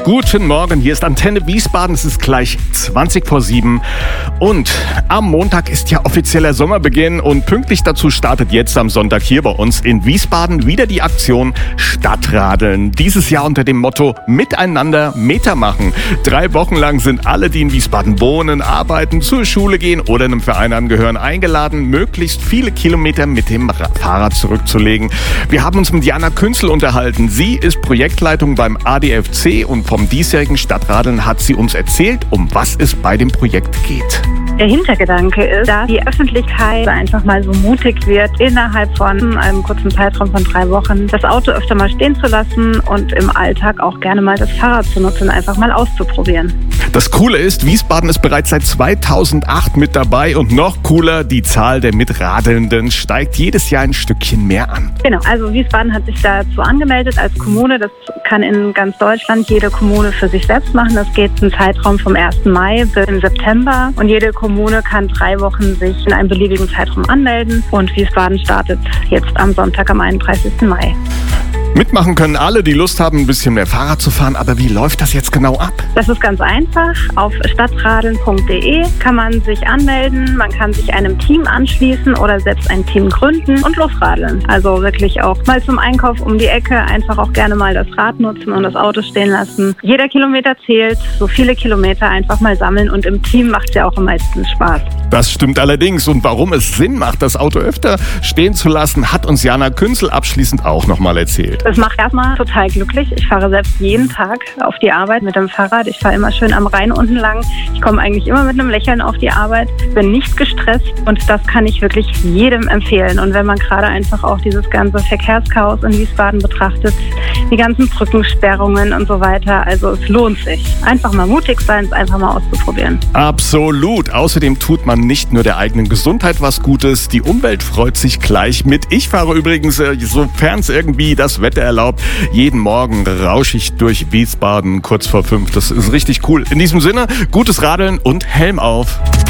Guten Morgen, hier ist Antenne Wiesbaden, es ist gleich 7:20 und am Montag ist ja offizieller Sommerbeginn und pünktlich dazu startet jetzt am Sonntag hier bei uns in Wiesbaden wieder die Aktion Stadtradeln. Dieses Jahr unter dem Motto Miteinander Meter machen. 3 Wochen lang sind alle, die in Wiesbaden wohnen, arbeiten, zur Schule gehen oder einem Verein angehören, eingeladen, möglichst viele Kilometer mit dem Fahrrad zurückzulegen. Wir haben uns mit Jana Künzel unterhalten. Sie ist Projektleitung beim ADFC und vom diesjährigen Stadtradeln hat sie uns erzählt, um was es bei dem Projekt geht. Der Hintergedanke ist, dass die Öffentlichkeit einfach mal so mutig wird, innerhalb von einem kurzen Zeitraum von 3 Wochen das Auto öfter mal stehen zu lassen und im Alltag auch gerne mal das Fahrrad zu nutzen, einfach mal auszuprobieren. Das Coole ist, Wiesbaden ist bereits seit 2008 mit dabei und noch cooler, die Zahl der Mitradelnden steigt jedes Jahr ein Stückchen mehr an. Genau, also Wiesbaden hat sich dazu angemeldet als Kommune. Das kann in ganz Deutschland jede Kommune für sich selbst machen. Das geht einen Zeitraum vom 1. Mai bis im September und jede Kommune kann 3 Wochen sich in einem beliebigen Zeitraum anmelden und Wiesbaden startet jetzt am Sonntag, am 31. Mai. Mitmachen können alle, die Lust haben, ein bisschen mehr Fahrrad zu fahren. Aber wie läuft das jetzt genau ab? Das ist ganz einfach. Auf stadtradeln.de kann man sich anmelden. Man kann sich einem Team anschließen oder selbst ein Team gründen und losradeln. Also wirklich auch mal zum Einkauf um die Ecke einfach auch gerne mal das Rad nutzen und das Auto stehen lassen. Jeder Kilometer zählt. So viele Kilometer einfach mal sammeln. Und im Team macht es ja auch am meisten Spaß. Das stimmt allerdings. Und warum es Sinn macht, das Auto öfter stehen zu lassen, hat uns Jana Künzel abschließend auch nochmal erzählt. Das macht erstmal total glücklich. Ich fahre selbst jeden Tag auf die Arbeit mit dem Fahrrad. Ich fahre immer schön am Rhein unten lang. Ich komme eigentlich immer mit einem Lächeln auf die Arbeit, bin nicht gestresst und das kann ich wirklich jedem empfehlen. Und wenn man gerade einfach auch dieses ganze Verkehrschaos in Wiesbaden betrachtet, die ganzen Brückensperrungen und so weiter, also es lohnt sich. Einfach mal mutig sein, es einfach mal auszuprobieren. Absolut. Außerdem tut man nicht nur der eigenen Gesundheit was Gutes, die Umwelt freut sich gleich mit. Ich fahre übrigens, sofern es irgendwie das Wetter erlaubt, jeden Morgen rausche ich durch Wiesbaden kurz vor 5. Das ist richtig cool. In diesem Sinne, gutes Radeln und Helm auf.